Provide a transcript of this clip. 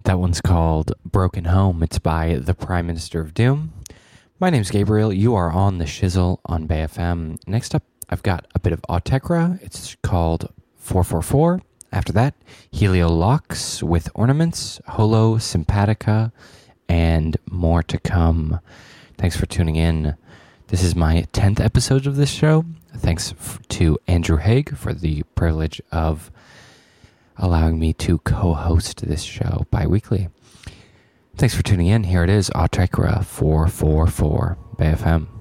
That one's called Broken Home. It's by the Prime Minister of Doom. My name's Gabriel. You are on the Shizzle on Bay FM. Next up, I've got a bit of Autechra. It's called 444. After that, Heliolox with Ornaments, Holo Sympatica, and more to come. Thanks for tuning in. This is my 10th episode of this show. Thanks to Andrew Haig for the privilege of allowing me to co-host this show bi-weekly. Thanks for tuning in. Here it is, Autechra 444 Bay FM.